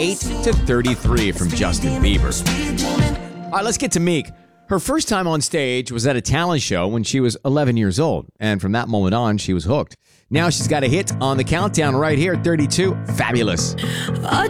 8 to 33 from Justin Bieber. All right, let's get to Meek. Her first time on stage was at a talent show when she was 11 years old. And from that moment on, she was hooked. Now she's got a hit on the countdown right here, 32, Fabulous. I